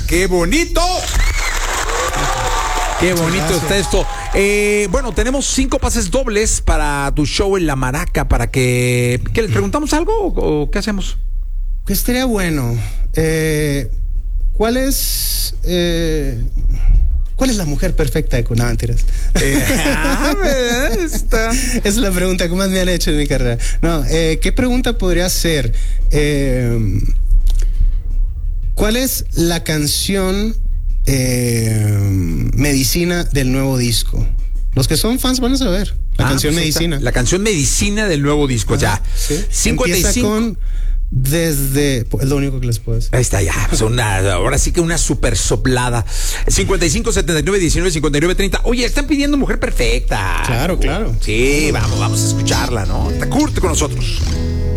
¡Qué bonito! Qué bonito está esto. Bueno, tenemos 5 pases dobles para tu show en La Maraca, para que... ¿Qué, les preguntamos algo o qué hacemos? Que estaría bueno. ¿Cuál es la mujer perfecta de Cuna? Mentiras. Esa es la pregunta que más me han hecho en mi carrera. No, ¿qué pregunta podría ser? ¿Cuál es la canción Medicina del nuevo disco? Los que son fans van a saber. La canción pues Medicina. La canción Medicina del nuevo disco, ya. ¿Sí? 55. Empieza con desde... Es lo único que les puedo decir. Ahí está, ya. Pues ahora sí que una super soplada. 55 79 19 59 30. Oye, están pidiendo mujer perfecta. Claro, claro. Sí, vamos a escucharla, ¿no? Curte con nosotros.